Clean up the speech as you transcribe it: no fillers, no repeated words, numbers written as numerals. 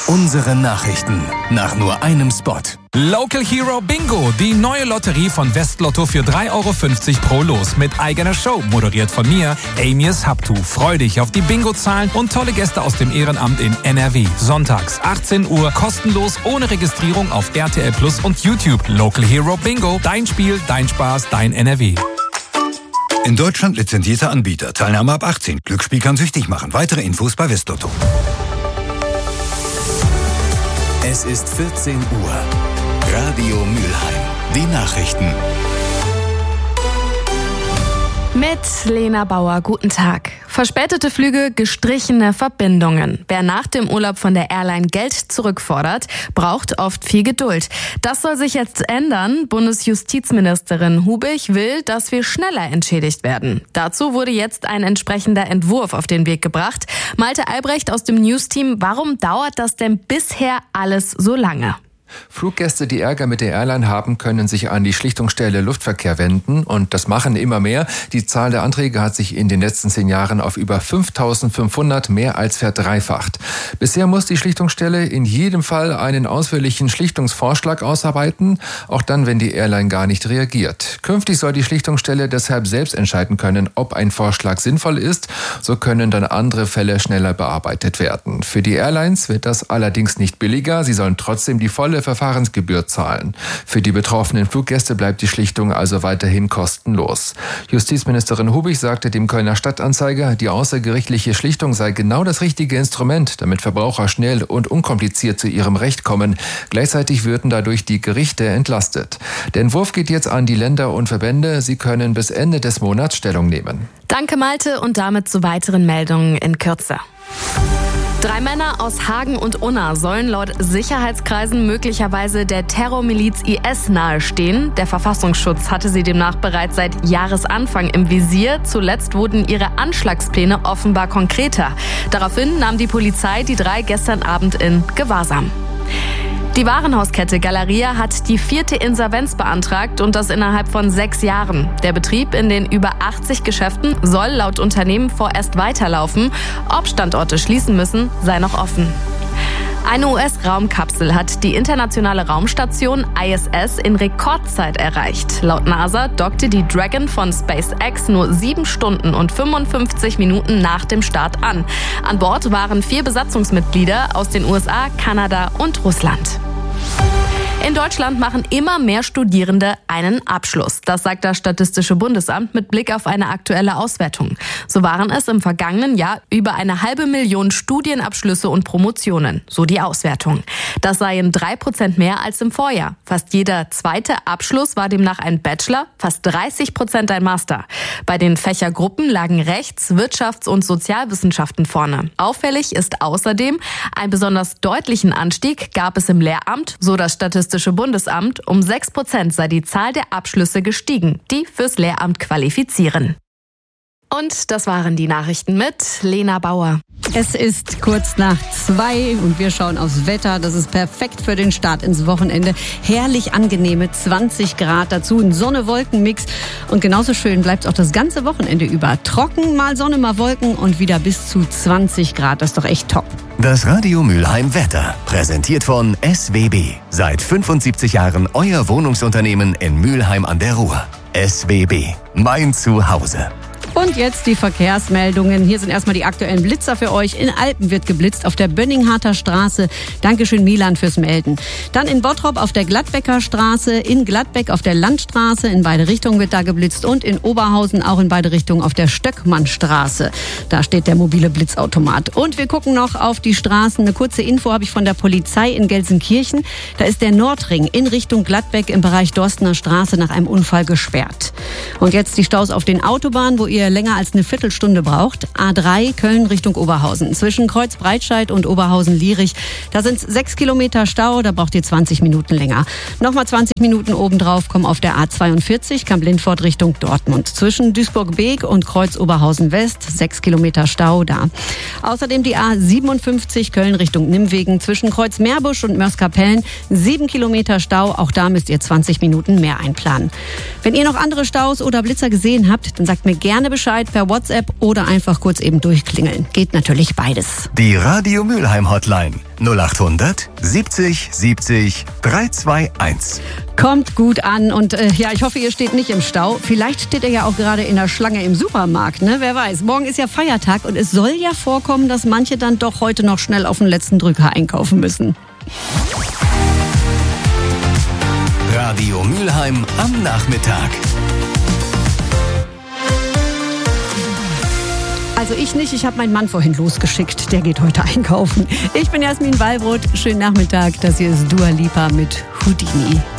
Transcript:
Unsere Nachrichten nach nur einem Spot. Local Hero Bingo, die neue Lotterie von Westlotto für 3,50 € pro Los mit eigener Show, moderiert von mir, Amias Habtu. Freu dich auf die Bingo-Zahlen und tolle Gäste aus dem Ehrenamt in NRW. Sonntags 18 Uhr, kostenlos, ohne Registrierung auf RTL Plus und YouTube. Local Hero Bingo, dein Spiel, dein Spaß, dein NRW. In Deutschland lizenzierter Anbieter. Teilnahme ab 18. Glücksspiel kann süchtig machen. Weitere Infos bei Westlotto. Es ist 14 Uhr. Radio Mülheim. Die Nachrichten. Mit Lena Bauer, guten Tag. Verspätete Flüge, gestrichene Verbindungen. Wer nach dem Urlaub von der Airline Geld zurückfordert, braucht oft viel Geduld. Das soll sich jetzt ändern. Bundesjustizministerin Hubig will, dass wir schneller entschädigt werden. Dazu wurde jetzt ein entsprechender Entwurf auf den Weg gebracht. Malte Albrecht aus dem News-Team, warum dauert das denn bisher alles so lange? Fluggäste, die Ärger mit der Airline haben, können sich an die Schlichtungsstelle Luftverkehr wenden und das machen immer mehr. Die Zahl der Anträge hat sich in den letzten 10 Jahren auf über 5.500 mehr als verdreifacht. Bisher muss die Schlichtungsstelle in jedem Fall einen ausführlichen Schlichtungsvorschlag ausarbeiten, auch dann, wenn die Airline gar nicht reagiert. Künftig soll die Schlichtungsstelle deshalb selbst entscheiden können, ob ein Vorschlag sinnvoll ist. So können dann andere Fälle schneller bearbeitet werden. Für die Airlines wird das allerdings nicht billiger. Sie sollen trotzdem die volle Verfahrensgebühr zahlen. Für die betroffenen Fluggäste bleibt die Schlichtung also weiterhin kostenlos. Justizministerin Hubig sagte dem Kölner Stadtanzeiger, die außergerichtliche Schlichtung sei genau das richtige Instrument, damit Verbraucher schnell und unkompliziert zu ihrem Recht kommen. Gleichzeitig würden dadurch die Gerichte entlastet. Der Entwurf geht jetzt an die Länder und Verbände. Sie können bis Ende des Monats Stellung nehmen. Danke Malte und damit zu weiteren Meldungen in Kürze. 3 Männer aus Hagen und Unna sollen laut Sicherheitskreisen möglicherweise der Terrormiliz IS nahestehen. Der Verfassungsschutz hatte sie demnach bereits seit Jahresanfang im Visier. Zuletzt wurden ihre Anschlagspläne offenbar konkreter. Daraufhin nahm die Polizei die 3 gestern Abend in Gewahrsam. Die Warenhauskette Galeria hat die 4. Insolvenz beantragt und das innerhalb von 6 Jahren. Der Betrieb in den über 80 Geschäften soll laut Unternehmen vorerst weiterlaufen. Ob Standorte schließen müssen, sei noch offen. Eine US-Raumkapsel hat die internationale Raumstation ISS in Rekordzeit erreicht. Laut NASA dockte die Dragon von SpaceX nur 7 Stunden und 55 Minuten nach dem Start an. An Bord waren 4 Besatzungsmitglieder aus den USA, Kanada und Russland. In Deutschland machen immer mehr Studierende einen Abschluss. Das sagt das Statistische Bundesamt mit Blick auf eine aktuelle Auswertung. So waren es im vergangenen Jahr über 500.000 Studienabschlüsse und Promotionen, so die Auswertung. Das seien 3% mehr als im Vorjahr. Fast jeder zweite Abschluss war demnach ein Bachelor, fast 30% ein Master. Bei den Fächergruppen lagen Rechts-, Wirtschafts- und Sozialwissenschaften vorne. Auffällig ist außerdem, einen besonders deutlichen Anstieg gab es im Lehramt, so das Statistische Bundesamt. Um 6% sei die Zahl der Abschlüsse gestiegen, die fürs Lehramt qualifizieren. Und das waren die Nachrichten mit Lena Bauer. Es ist kurz nach 2 und wir schauen aufs Wetter. Das ist perfekt für den Start ins Wochenende. Herrlich angenehme 20 Grad, dazu ein Sonne-Wolken-Mix. Und genauso schön bleibt es auch das ganze Wochenende über. Trocken, mal Sonne, mal Wolken und wieder bis zu 20 Grad. Das ist doch echt top. Das Radio Mülheim Wetter, präsentiert von SWB. Seit 75 Jahren euer Wohnungsunternehmen in Mülheim an der Ruhr. SWB, mein Zuhause. Und jetzt die Verkehrsmeldungen. Hier sind erstmal die aktuellen Blitzer für euch. In Alpen wird geblitzt auf der Bönningharter Straße. Dankeschön Milan fürs Melden. Dann in Bottrop auf der Gladbecker Straße, in Gladbeck auf der Landstraße. In beide Richtungen wird da geblitzt. Und in Oberhausen auch in beide Richtungen auf der Stöckmannstraße. Da steht der mobile Blitzautomat. Und wir gucken noch auf die Straßen. Eine kurze Info habe ich von der Polizei in Gelsenkirchen. Da ist der Nordring in Richtung Gladbeck im Bereich Dorstener Straße nach einem Unfall gesperrt. Und jetzt die Staus auf den Autobahnen, wo ihr länger als eine Viertelstunde braucht. A3 Köln Richtung Oberhausen. Zwischen Kreuzbreitscheid und Oberhausen-Lierich. Da sind 6 Kilometer Stau, da braucht ihr 20 Minuten länger. Nochmal 20 Minuten obendrauf kommen auf der A42 Kamp-Lindfort Richtung Dortmund. Zwischen Duisburg-Beek und Kreuz Oberhausen-West 6 Kilometer Stau da. Außerdem die A57 Köln Richtung Nimwegen. Zwischen Kreuz Meerbusch und Mörs-Kapellen 7 Kilometer Stau. Auch da müsst ihr 20 Minuten mehr einplanen. Wenn ihr noch andere Staus oder Blitzer gesehen habt, dann sagt mir gerne gerne Bescheid per WhatsApp oder einfach kurz eben durchklingeln. Geht natürlich beides. Die Radio Mülheim Hotline 0800 70 70 321. Kommt gut an und ich hoffe, ihr steht nicht im Stau. Vielleicht steht ihr ja auch gerade in der Schlange im Supermarkt, ne? Wer weiß. Morgen ist ja Feiertag und es soll ja vorkommen, dass manche dann doch heute noch schnell auf den letzten Drücker einkaufen müssen. Radio Mülheim am Nachmittag. Also ich nicht, ich habe meinen Mann vorhin losgeschickt. Der geht heute einkaufen. Ich bin Jasmin Wallbrot. Schönen Nachmittag. Das hier ist Dua Lipa mit Houdini.